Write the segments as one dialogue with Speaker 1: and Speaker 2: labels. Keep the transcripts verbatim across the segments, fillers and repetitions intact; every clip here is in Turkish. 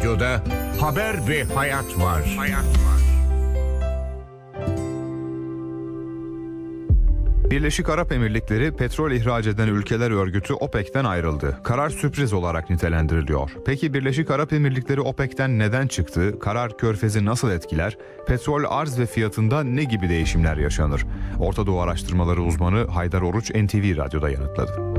Speaker 1: Radyo'da haber ve hayat var. Hayat var.
Speaker 2: Birleşik Arap Emirlikleri petrol ihraç eden ülkeler örgütü OPEC'ten ayrıldı. Karar sürpriz olarak nitelendiriliyor. Peki Birleşik Arap Emirlikleri OPEC'ten neden çıktı? Karar Körfez'i nasıl etkiler? Petrol arz ve fiyatında ne gibi değişimler yaşanır? Orta Doğu Araştırmaları uzmanı Haydar Oruç N T V Radyo'da yanıtladı.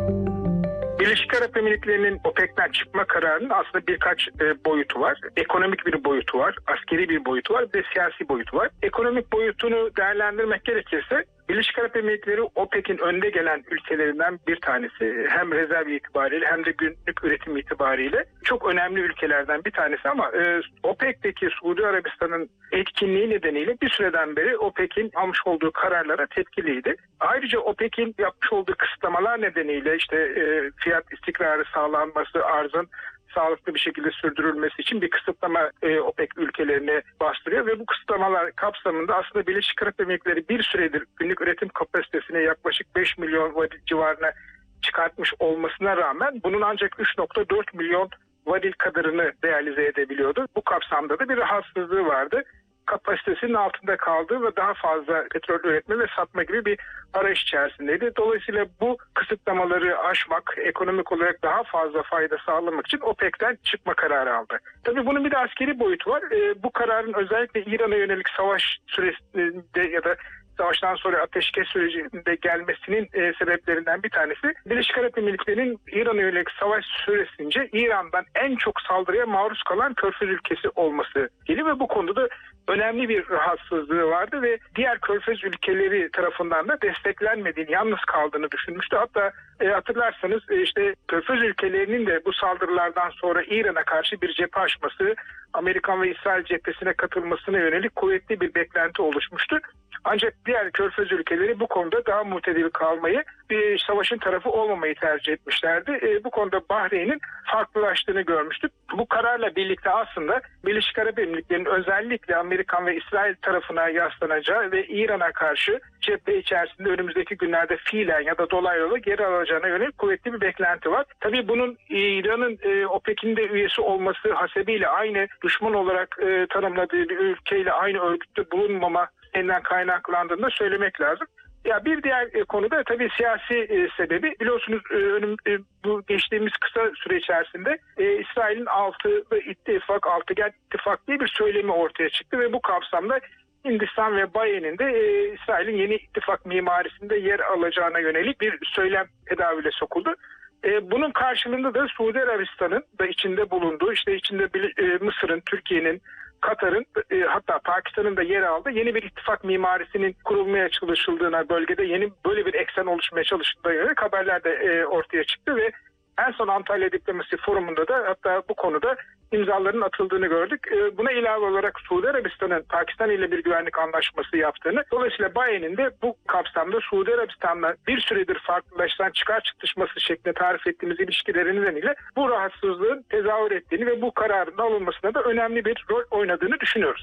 Speaker 3: Birleşik Arap Emirlikleri'nin OPEC'ten çıkma kararının aslında birkaç e, boyutu var. Ekonomik bir boyutu var, askeri bir boyutu var ve siyasi boyutu var. Ekonomik boyutunu değerlendirmek gerekirse Birleşik Arap Emirlikleri OPEC'in önde gelen ülkelerinden bir tanesi. Hem rezerv itibariyle hem de günlük üretim itibariyle çok önemli ülkelerden bir tanesi ama e, OPEC'teki Suudi Arabistan'ın etkinliği nedeniyle bir süreden beri OPEC'in almış olduğu kararlara tepkiliydi. Ayrıca OPEC'in yapmış olduğu kısıtlamalar nedeniyle işte e, fiyat istikrarı sağlanması, arzın sağlıklı bir şekilde sürdürülmesi için bir kısıtlama e, OPEC ülkelerine bastırıyor ve bu kısıtlamalar kapsamında aslında Birleşik Arap Emirlikleri bir süredir günlük üretim kapasitesine yaklaşık beş milyon varil civarına çıkartmış olmasına rağmen bunun ancak üç nokta dört milyon varil kadarını realize edebiliyordu. Bu kapsamda da bir rahatsızlığı vardı. Kapasitesinin altında kaldığı ve daha fazla petrol üretme ve satma gibi bir arayış içerisindeydi. Dolayısıyla bu kısıtlamaları aşmak, ekonomik olarak daha fazla fayda sağlamak için OPEC'ten çıkma kararı aldı. Tabii bunun bir de askeri boyutu var. E, bu kararın özellikle İran'a yönelik savaş süresinde ya da savaştan sonra ateşkes sürecinde gelmesinin e, sebeplerinden bir tanesi Birleşik Arap Emirlikleri'nin İran'a yönelik savaş süresince İran'dan en çok saldırıya maruz kalan Körfez ülkesi olması gibi ve bu konuda da önemli bir rahatsızlığı vardı ve diğer Körfez ülkeleri tarafından da desteklenmediğini, yalnız kaldığını düşünmüştü. Hatta e, hatırlarsanız e, işte Körfez ülkelerinin de bu saldırılardan sonra İran'a karşı bir cephe açması, Amerikan ve İsrail cephesine katılmasına yönelik kuvvetli bir beklenti oluşmuştu. Ancak diğer Körfez ülkeleri bu konuda daha muhtedil kalmayı, bir savaşın tarafı olmamayı tercih etmişlerdi. E, bu konuda Bahreyn'in farklılaştığını görmüştük. Bu kararla birlikte aslında Birleşik Arap Emirlikleri'nin özellikle Amerikan ve İsrail tarafına yaslanacağı ve İran'a karşı cephe içerisinde önümüzdeki günlerde fiilen ya da dolaylı olarak geri alacağına yönelik kuvvetli bir beklenti var. Tabii bunun İran'ın e, OPEC'in de üyesi olması hasebiyle aynı düşman olarak e, tanımladığı bir ülkeyle aynı örgütte bulunmama elinden kaynaklandığını söylemek lazım. Ya bir diğer e, konuda tabii siyasi e, sebebi biliyorsunuz e, önüm, e, bu geçtiğimiz kısa süre içerisinde e, İsrail'in altı ittifak, altıgen ittifak diye bir söylemi ortaya çıktı ve bu kapsamda Hindistan ve Bahreyn'in de e, İsrail'in yeni ittifak mimarisinde yer alacağına yönelik bir söylem tedavüle sokuldu. E, bunun karşılığında da Suudi Arabistan'ın da içinde bulunduğu, işte içinde e, Mısır'ın, Türkiye'nin, Katar'ın e, hatta Pakistan'ın da yer aldığı yeni bir ittifak mimarisinin kurulmaya çalışıldığına, bölgede yeni böyle bir eksen oluşmaya çalışıldığına yönelik haberler de e, ortaya çıktı ve en son Antalya Diplomasi Forumu'nda da hatta bu konuda imzaların atıldığını gördük. E, buna ilave olarak Suudi Arabistan'ın Pakistan ile bir güvenlik anlaşması yaptığını, dolayısıyla Bahreyn'in de bu kapsamda Suudi Arabistan'la bir süredir farklılaşan çıkar çatışması şeklinde tarif ettiğimiz ilişkileri nedeniyle bu rahatsızlığın tezahür ettiğini ve bu kararın alınmasına da önemli bir rol oynadığını düşünüyoruz.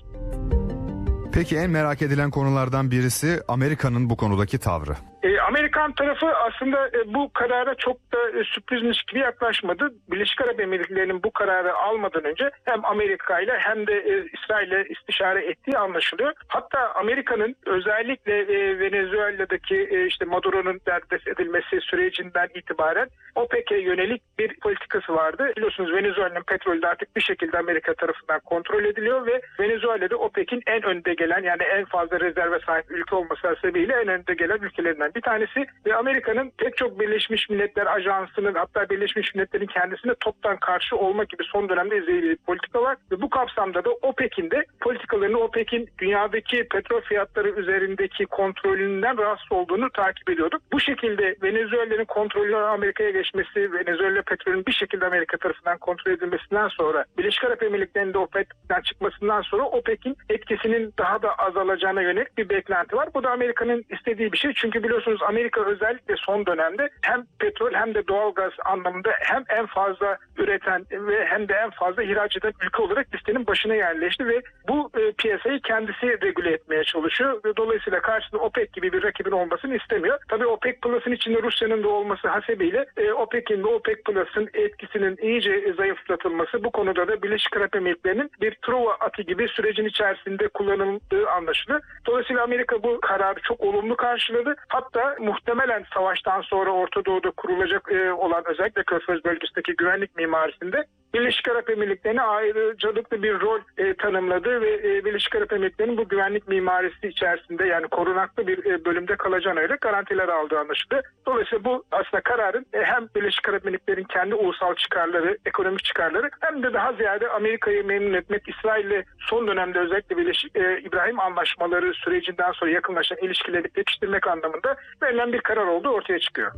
Speaker 2: Peki en merak edilen konulardan birisi Amerika'nın bu konudaki tavrı.
Speaker 3: E, Amerikan tarafı aslında e, bu karara çok da e, sürprizmiş gibi yaklaşmadı. Birleşik Arap Emirlikleri'nin bu kararı almadan önce hem Amerika ile hem de e, İsrail ile istişare ettiği anlaşılıyor. Hatta Amerika'nın özellikle e, Venezuela'daki e, işte Maduro'nun derdest edilmesi sürecinden itibaren OPEC'e yönelik bir politikası vardı. Biliyorsunuz Venezuela'nın petrolü de artık bir şekilde Amerika tarafından kontrol ediliyor ve Venezuela'da OPEC'in en önde gelen, yani en fazla rezerve sahip ülke olması hasebiyle en önde gelen ülkelerinden bir tanesi ve Amerika'nın pek çok Birleşmiş Milletler Ajansı'nın, hatta Birleşmiş Milletler'in kendisine toptan karşı olmak gibi son dönemde izlediği bir politika var ve bu kapsamda da OPEC'in de politikalarını, OPEC'in dünyadaki petrol fiyatları üzerindeki kontrolünden rahatsız olduğunu takip ediyorduk. Bu şekilde Venezuela'nın kontrolünün Amerika'ya geçmesi, Venezuela petrolün bir şekilde Amerika tarafından kontrol edilmesinden sonra, Birleşik Arap Emirlikleri'nin de OPEC'ten çıkmasından sonra OPEC'in etkisinin daha da azalacağına yönelik bir beklenti var. Bu da Amerika'nın istediği bir şey. Çünkü biliyorsunuz Amerika özellikle son dönemde hem petrol hem de doğalgaz anlamında hem en fazla üreten ve hem de en fazla ihraç eden ülke olarak listenin başına yerleşti ve bu e, piyasayı kendisi regüle etmeye çalışıyor. Dolayısıyla karşısında OPEC gibi bir rakibin olmasını istemiyor. Tabii OPEC Plus'ın içinde Rusya'nın da olması hasebiyle e, OPEC'in ve OPEC Plus'ın etkisinin iyice zayıflatılması, bu konuda da Birleşik Arap Emirlikleri'nin bir Truva atı gibi sürecin içerisinde kullanıldığı anlaşılıyor. Dolayısıyla Amerika bu kararı çok olumlu karşıladı. Hatta muhtemelen savaştan sonra Orta Doğu'da kurulacak e, olan özellikle Körfez bölgesindeki güvenlik mimarisinde Birleşik Arap Emirlikleri'ne ayrıcalıklı bir rol e, tanımladı ve e, Birleşik Arap Emirlikleri'nin bu güvenlik mimarisi içerisinde yani korunaklı bir e, bölümde kalacağına öyle garantiler aldığı anlaşıldı. Dolayısıyla bu aslında kararın e, hem Birleşik Arap Emirlikleri'nin kendi ulusal çıkarları, ekonomik çıkarları hem de daha ziyade Amerika'yı memnun etmek, İsrail'le son dönemde özellikle Birleşik e, İbrahim anlaşmaları sürecinden sonra yakınlaşan ilişkileri pekiştirmek anlamında verilen bir karar olduğu ortaya çıkıyor.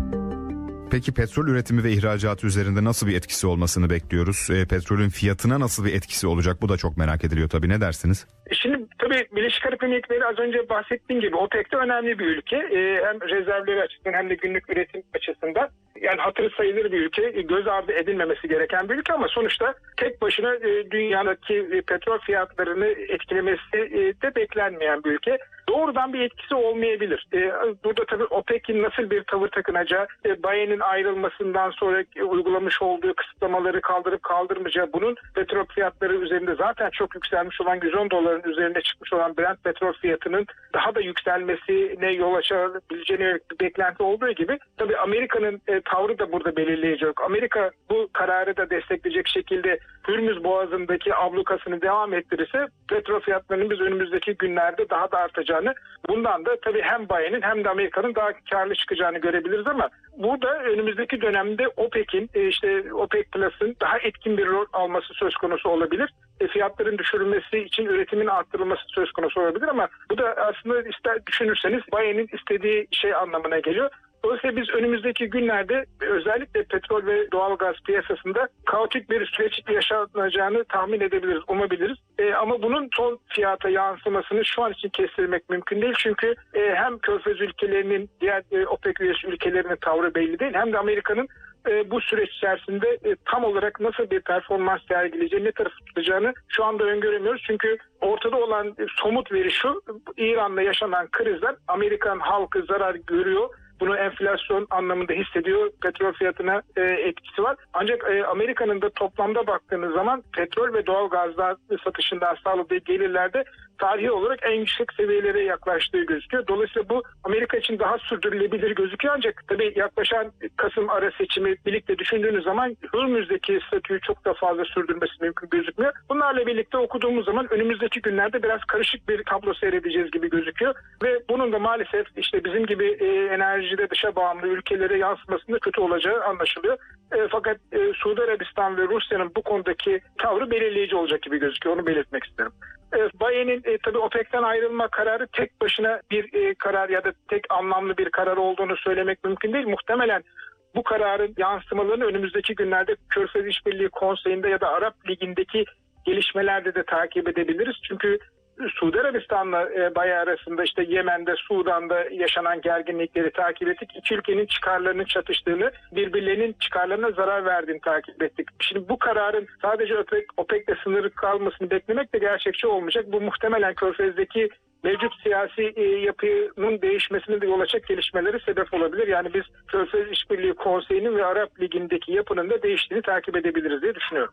Speaker 2: Peki petrol üretimi ve ihracatı üzerinde nasıl bir etkisi olmasını bekliyoruz? E, petrolün fiyatına nasıl bir etkisi olacak? Bu da çok merak ediliyor tabii. Ne dersiniz?
Speaker 3: Şimdi tabii Birleşik Arap Emirlikleri az önce bahsettiğim gibi OPEC'te önemli bir ülke. Ee, hem rezervleri açısından hem de günlük üretim açısından. Yani hatırı sayılır bir ülke, göz ardı edilmemesi gereken bir ülke ama sonuçta tek başına e, dünyadaki e, petrol fiyatlarını etkilemesi e, de beklenmeyen bir ülke. Doğrudan bir etkisi olmayabilir. E, burada tabii OPEC'in nasıl bir tavır takınacağı, e, Biden'in ayrılmasından sonra e, uygulamış olduğu kısıtlamaları kaldırıp kaldırmayacağı, bunun petrol fiyatları üzerinde zaten çok yükselmiş olan yüz on doların üzerine çıkmış olan Brent petrol fiyatının daha da yükselmesine yol açabileceğine yönelik bir beklenti olduğu gibi tabii Amerika'nın e, tavrı da burada belirleyici. Amerika bu kararı da destekleyecek şekilde Hürmüz Boğazı'ndaki ablukasını devam ettirirse petrol fiyatlarının biz önümüzdeki günlerde daha da artacağını, bundan da tabii hem Biden'in hem de Amerika'nın daha karlı çıkacağını görebiliriz ama burada önümüzdeki dönemde OPEC'in işte OPEC Plus'ın daha etkin bir rol alması söz konusu olabilir. E, fiyatların düşürülmesi için üretimin arttırılması söz konusu olabilir ama bu da aslında ister düşünürseniz Biden'in istediği şey anlamına geliyor. Dolayısıyla biz önümüzdeki günlerde özellikle petrol ve doğalgaz piyasasında kaotik bir süreç yaşanacağını tahmin edebiliriz, umabiliriz. E, ama bunun son fiyata yansımasını şu an için kestirmek mümkün değil. Çünkü e, hem Körfez ülkelerinin, diğer e, OPEC üyesi ülkelerinin tavrı belli değil. Hem de Amerika'nın e, bu süreç içerisinde e, tam olarak nasıl bir performans sergileyeceğini, ne tarafı tutacağını şu anda öngöremiyoruz. Çünkü ortada olan e, somut veri şu: İran'da yaşanan krizden Amerikan halkı zarar görüyor. Bunu enflasyon anlamında hissediyor. Petrol fiyatına e, etkisi var. Ancak e, Amerika'nın da toplamda baktığınız zaman petrol ve doğal gazlar satışından sağladığı gelirlerde tarihi olarak en yüksek seviyelere yaklaştığı gözüküyor. Dolayısıyla bu Amerika için daha sürdürülebilir gözüküyor. Ancak tabii yaklaşan Kasım ara seçimi birlikte düşündüğünüz zaman Hürmüz'deki statüyü çok da fazla sürdürmesi mümkün gözükmüyor. Bunlarla birlikte okuduğumuz zaman önümüzdeki günlerde biraz karışık bir tablo seyredeceğiz gibi gözüküyor. Ve bunun da maalesef işte bizim gibi e, enerjide dışa bağımlı ülkelere yansımasında kötü olacağı anlaşılıyor. E, fakat e, Suudi Arabistan ve Rusya'nın bu konudaki tavrı belirleyici olacak gibi gözüküyor. Onu belirtmek isterim. E, Biden'in e, tabii OPEC'ten ayrılma kararı tek başına bir e, karar ya da tek anlamlı bir karar olduğunu söylemek mümkün değil. Muhtemelen bu kararın yansımalarını önümüzdeki günlerde Körfez İşbirliği Konseyi'nde ya da Arap Ligi'ndeki gelişmelerde de takip edebiliriz. Çünkü Suudi Arabistan'la e, bayağı arasında işte Yemen'de, Sudan'da yaşanan gerginlikleri takip ettik. İki ülkenin çıkarlarının çatıştığını, birbirlerinin çıkarlarına zarar verdiğini takip ettik. Şimdi bu kararın sadece OPEC, OPEC'le sınırlı kalmasını beklemek de gerçekçi olmayacak. Bu muhtemelen Körfez'deki mevcut siyasi e, yapının değişmesine de yol açacak gelişmeleri sebep olabilir. Yani biz Körfez İşbirliği Konseyi'nin ve Arap Ligi'ndeki yapının da değiştiğini takip edebiliriz diye düşünüyorum.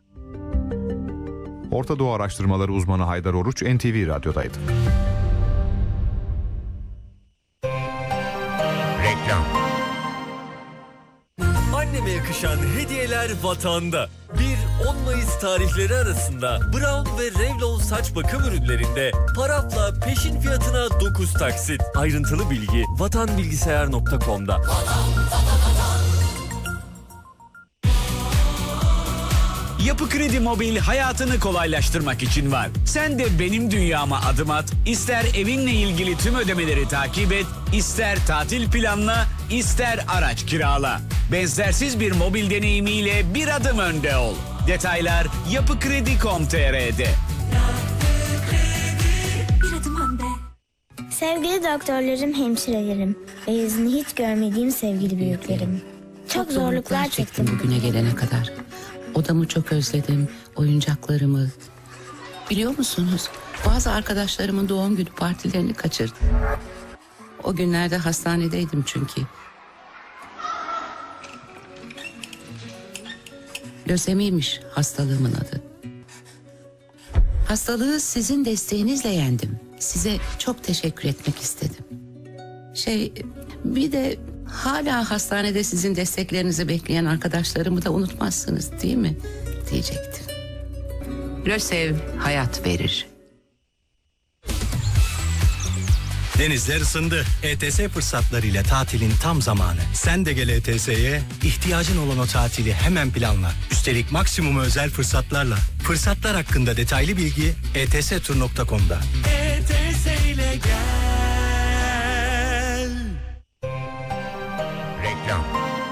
Speaker 2: Orta Doğu Araştırmaları uzmanı Haydar Oruç N T V Radyo'daydı.
Speaker 1: Reklam.
Speaker 4: Anneme yakışan hediyeler vatanda. bir on Mayıs tarihleri arasında Brown ve Revlon saç bakım ürünlerinde parafla peşin fiyatına dokuz taksit. Ayrıntılı bilgi vatanbilgisayar nokta com'da.
Speaker 5: Yapı Kredi Mobil hayatını kolaylaştırmak için var. Sen de benim dünyama adım at, ister evinle ilgili tüm ödemeleri takip et, ister tatil planla, ister araç kirala. Benzersiz bir mobil deneyimiyle bir adım önde ol. Detaylar yapıkredi nokta com nokta tr'de.
Speaker 6: Bir adım önde. Sevgili doktorlarım, hemşirelerim ve yüzünü hiç görmediğim sevgili büyüklerim. Çok zorluklar çektim
Speaker 7: bugüne gelene kadar. Odamı çok özledim, oyuncaklarımı. Biliyor musunuz? Bazı arkadaşlarımın doğum günü partilerini kaçırdım. O günlerde hastanedeydim çünkü. Lösemiymiş hastalığımın adı. Hastalığı sizin desteğinizle yendim. Size çok teşekkür etmek istedim. Şey, bir de hala hastanede sizin desteklerinizi bekleyen arkadaşlarımı da unutmazsınız değil mi? Diyecektim. Lösev hayat verir.
Speaker 8: Denizler ısındı. E T S fırsatlarıyla tatilin tam zamanı. Sen de gel E T S'ye, ihtiyacın olan o tatili hemen planla. Üstelik maksimum özel fırsatlarla. Fırsatlar hakkında detaylı bilgi e t s tur nokta com'da.
Speaker 9: E T S ile gel.